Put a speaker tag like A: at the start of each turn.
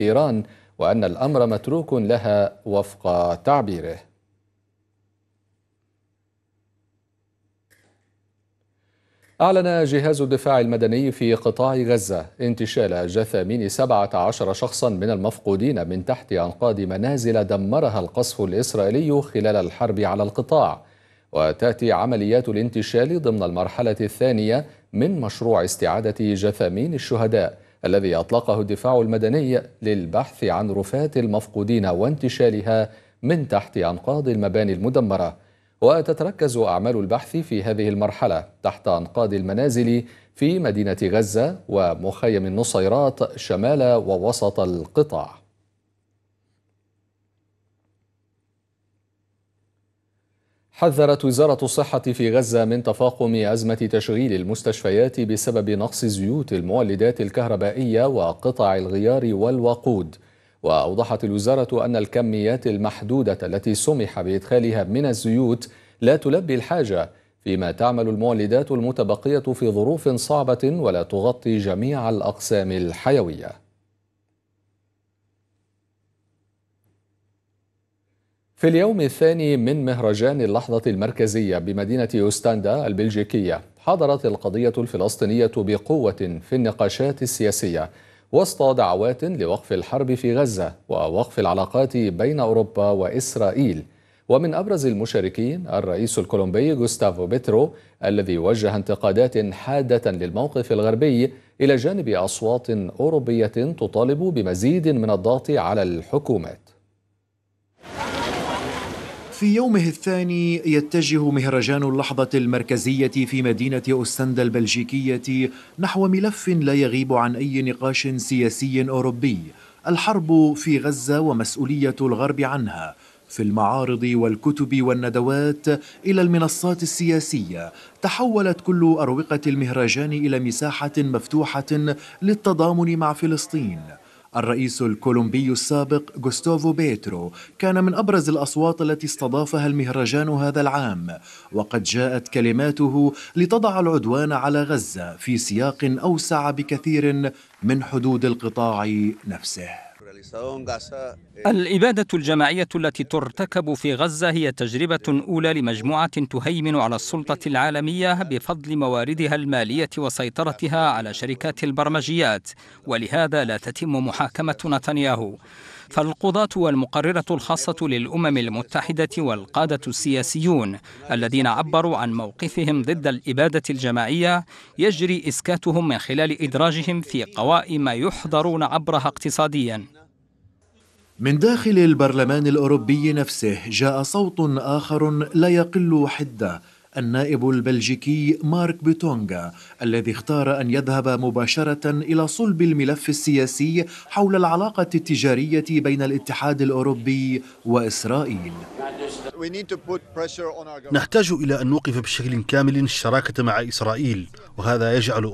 A: إيران، وأن الأمر متروك لها وفق تعبيره. أعلن جهاز الدفاع المدني في قطاع غزة انتشال جثامين 17 شخصا من المفقودين من تحت أنقاض منازل دمرها القصف الإسرائيلي خلال الحرب على القطاع. وتأتي عمليات الانتشال ضمن المرحلة الثانية من مشروع استعادة جثامين الشهداء الذي أطلقه الدفاع المدني للبحث عن رفات المفقودين وانتشالها من تحت أنقاض المباني المدمرة. وتتركز أعمال البحث في هذه المرحلة تحت أنقاض المنازل في مدينة غزة ومخيم النصيرات شمال ووسط القطاع. حذرت وزارة الصحة في غزة من تفاقم أزمة تشغيل المستشفيات بسبب نقص زيوت المولدات الكهربائية وقطع الغيار والوقود. وأوضحت الوزارة أن الكميات المحدودة التي سمح بإدخالها من الزيوت لا تلبي الحاجة، فيما تعمل المولدات المتبقية في ظروف صعبة ولا تغطي جميع الأقسام الحيوية. في اليوم الثاني من مهرجان اللحظة المركزية بمدينة أوستندا البلجيكية، حضرت القضية الفلسطينية بقوة في النقاشات السياسية وسط دعوات لوقف الحرب في غزة ووقف العلاقات بين أوروبا وإسرائيل. ومن أبرز المشاركين الرئيس الكولومبي غوستافو بيترو الذي وجه انتقادات حادة للموقف الغربي إلى جانب أصوات أوروبية تطالب بمزيد من الضغط على الحكومات.
B: في يومه الثاني يتجه مهرجان اللحظة المركزية في مدينة أوستندا البلجيكية نحو ملف لا يغيب عن أي نقاش سياسي أوروبي: الحرب في غزة ومسؤولية الغرب عنها. في المعارض والكتب والندوات إلى المنصات السياسية، تحولت كل أروقة المهرجان إلى مساحة مفتوحة للتضامن مع فلسطين. الرئيس الكولومبي السابق غوستافو بيترو كان من أبرز الأصوات التي استضافها المهرجان هذا العام، وقد جاءت كلماته لتضع العدوان على غزة في سياق أوسع بكثير من حدود القطاع نفسه.
C: الإبادة الجماعية التي ترتكب في غزة هي تجربة أولى لمجموعة تهيمن على السلطة العالمية بفضل مواردها المالية وسيطرتها على شركات البرمجيات، ولهذا لا تتم محاكمة نتنياهو. فالقضاة والمقررة الخاصة للأمم المتحدة والقادة السياسيون الذين عبروا عن موقفهم ضد الإبادة الجماعية يجري إسكاتهم من خلال إدراجهم في قوائم يحضرون عبرها اقتصاديا.
B: من داخل البرلمان الأوروبي نفسه جاء صوت آخر لا يقل حدة: النائب البلجيكي مارك بوتونغا، الذي اختار أن يذهب مباشرة إلى صلب الملف السياسي حول العلاقة التجارية بين الاتحاد الأوروبي وإسرائيل.
D: نحتاج إلى أن نوقف بشكل كامل الشراكة مع إسرائيل، وهذا يجعل